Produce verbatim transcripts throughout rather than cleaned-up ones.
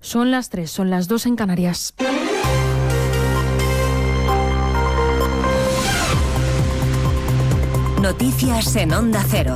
Son las tres, son las dos en Canarias. Noticias en Onda Cero.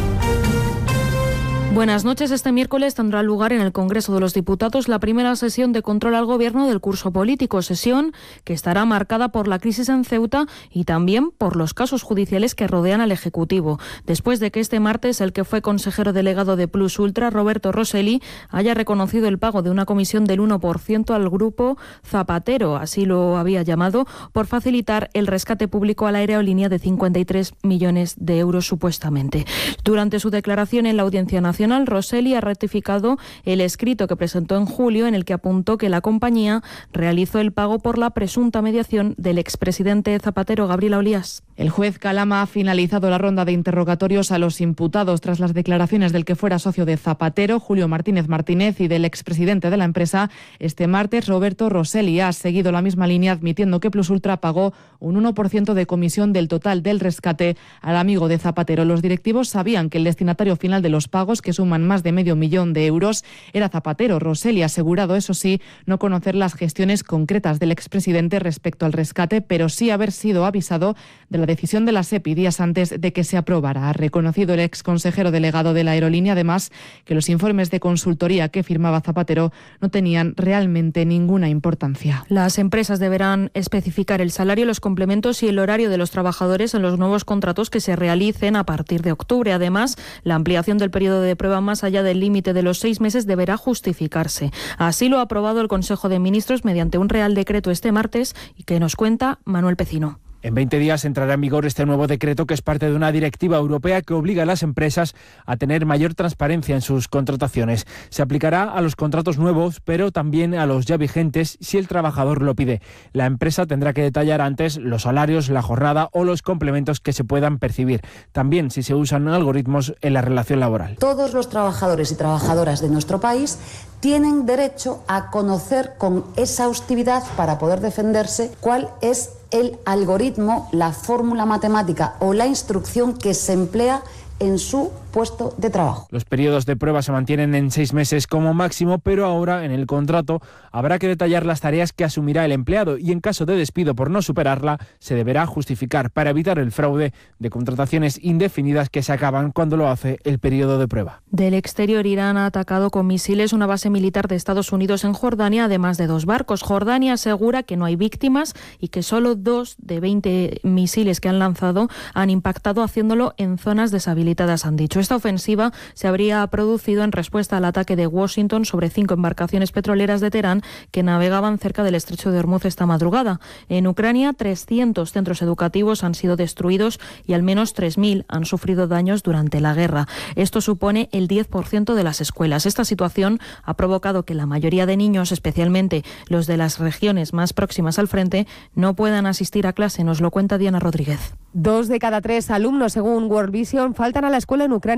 Buenas noches. Este miércoles tendrá lugar en el Congreso de los Diputados la primera sesión de control al Gobierno del curso político, sesión que estará marcada por la crisis en Ceuta y también por los casos judiciales que rodean al Ejecutivo, después de que este martes el que fue consejero delegado de Plus Ultra, Roberto Rosselli, haya reconocido el pago de una comisión del uno por ciento al grupo Zapatero, así lo había llamado, por facilitar el rescate público a la aerolínea de cincuenta y tres millones de euros supuestamente. Durante su declaración en la Audiencia Nacional, Rosselli ha ratificado el escrito que presentó en julio en el que apuntó que la compañía realizó el pago por la presunta mediación del expresidente Zapatero. Gabriela Olías. El juez Calama ha finalizado la ronda de interrogatorios a los imputados tras las declaraciones del que fuera socio de Zapatero, Julio Martínez Martínez, y del expresidente de la empresa. Este martes, Roberto Rosselli ha seguido la misma línea, admitiendo que Plus Ultra pagó un uno por ciento de comisión del total del rescate al amigo de Zapatero. Los directivos sabían que el destinatario final de los pagos, que suman más de medio millón de euros, era Zapatero. Rosselli ha asegurado, eso sí, no conocer las gestiones concretas del expresidente respecto al rescate, pero sí haber sido avisado de la decisión de la SEPI días antes de que se aprobara. Ha reconocido el exconsejero delegado de la aerolínea, además, que los informes de consultoría que firmaba Zapatero no tenían realmente ninguna importancia. Las empresas deberán especificar el salario, los complementos y el horario de los trabajadores en los nuevos contratos que se realicen a partir de octubre. Además, la ampliación del periodo de prueba más allá del límite de los seis meses deberá justificarse. Así lo ha aprobado el Consejo de Ministros mediante un Real Decreto este martes y que nos cuenta Manuel Pecino. En veinte días entrará en vigor este nuevo decreto, que es parte de una directiva europea que obliga a las empresas a tener mayor transparencia en sus contrataciones. Se aplicará a los contratos nuevos, pero también a los ya vigentes si el trabajador lo pide. La empresa tendrá que detallar antes los salarios, la jornada o los complementos que se puedan percibir. También si se usan algoritmos en la relación laboral. Todos los trabajadores y trabajadoras de nuestro país tienen derecho a conocer con exhaustividad, para poder defenderse, cuál es el algoritmo, la fórmula matemática o la instrucción que se emplea en su puesto de trabajo. Los periodos de prueba se mantienen en seis meses como máximo, pero ahora en el contrato habrá que detallar las tareas que asumirá el empleado y en caso de despido por no superarla se deberá justificar, para evitar el fraude de contrataciones indefinidas que se acaban cuando lo hace el periodo de prueba. Del exterior, Irán ha atacado con misiles una base militar de Estados Unidos en Jordania, además de dos barcos. Jordania asegura que no hay víctimas y que solo dos de veinte misiles que han lanzado han impactado, haciéndolo en zonas deshabilitadas, han dicho. Esta ofensiva se habría producido en respuesta al ataque de Washington sobre cinco embarcaciones petroleras de Teherán que navegaban cerca del estrecho de Hormuz esta madrugada. En Ucrania, trescientos centros educativos han sido destruidos y al menos tres mil han sufrido daños durante la guerra. Esto supone el diez por ciento de las escuelas. Esta situación ha provocado que la mayoría de niños, especialmente los de las regiones más próximas al frente, no puedan asistir a clase. Nos lo cuenta Diana Rodríguez. Dos de cada tres alumnos, según World Vision, faltan a la escuela en Ucrania